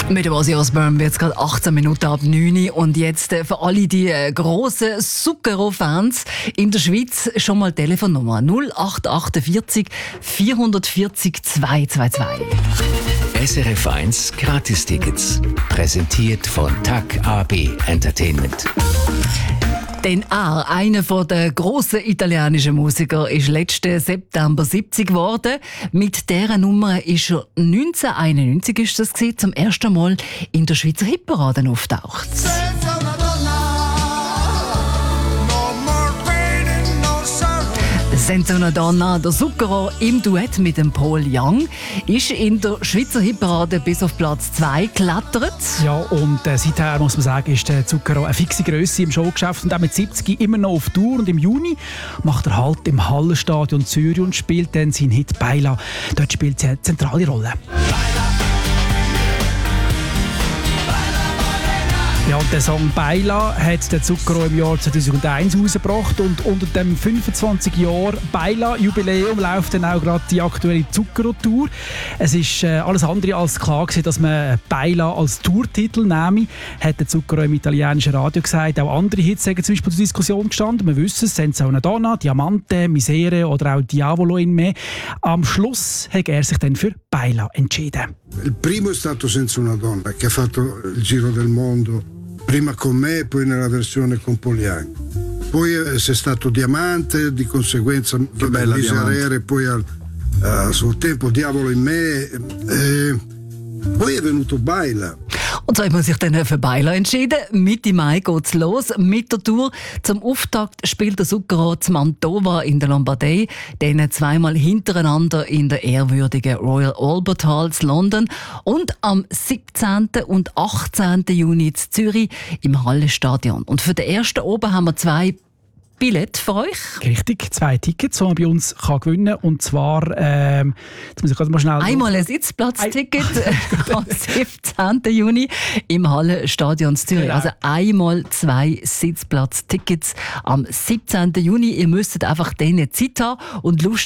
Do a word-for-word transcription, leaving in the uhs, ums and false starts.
Mit dem Ozzy Osbourne wird es gerade achtzehn Minuten ab neun Uhr. Und jetzt äh, für alle die äh, grossen Zucchero-Fans in der Schweiz schon mal Telefonnummer null acht achtundvierzig vierhundertvierzig zweihundertzweiundzwanzig. S R F eins Gratistickets. Präsentiert von T A C A B Entertainment. Denn auch einer der grossen italienischen Musiker ist letzten September siebzig geworden. Mit dieser Nummer ist er neunzehnhunderteinundneunzig ist das gewesen, zum ersten Mal in der Schweizer Hitparade auftaucht. Senza una donna, der Zucchero im Duett mit dem Paul Young, ist in der Schweizer Hitparade bis auf Platz zwei geklettert. Ja, und äh, seither muss man sagen, ist der Zucchero eine fixe Grösse im Showgeschäft und auch mit siebzig immer noch auf Tour. Und im Juni macht er Halt im Hallenstadion Zürich und spielt dann seinen Hit «Baila». Dort spielt sie eine zentrale Rolle. Ja, und der Song «Baila» hat der Zucchero im Jahr zweitausendeins herausgebracht und unter dem fünfundzwanzig Jahre «Baila»-Jubiläum läuft dann auch gerade die aktuelle Zucchero-Tour. Es ist äh, alles andere als klar gewesen, dass man «Baila» als Tourtitel nehme, hat der Zucchero im italienischen Radio gesagt. Auch andere Hits sind zum Beispiel zur Diskussion gestanden. Wir wissen es, «Senza una donna», «Diamante», «Misere» oder auch «Diavolo in me». Am Schluss hat er sich dann für «Baila» entschieden. Il primo è stato «Senza una donna», che ha fatto il giro del mondo. Prima con me e poi nella versione con Paul Young. Poi è stato Diamante, di conseguenza Miserere, poi al, a suo tempo Diavolo in me. E poi è venuto Baila. Und so hat man sich dann für «Baila» entschieden. Mitte Mai geht's los mit der Tour. Zum Auftakt spielt der Zucchero zu Mantova in der Lombardei, dann zweimal hintereinander in der ehrwürdigen Royal Albert Hall in London und am siebzehnten und achtzehnten Juni in Zürich im Hallenstadion. Und für den ersten oben haben wir zwei Billett für euch. Richtig, zwei Tickets, die man bei uns kann gewinnen kann. Und zwar, ähm, jetzt muss ich gerade mal schnell... Einmal ein Sitzplatzticket am siebzehnten Juni im Hallenstadion Zürich. Genau. Also einmal zwei Sitzplatztickets am siebzehnten Juni. Ihr müsstet einfach denen Zeit haben und Lust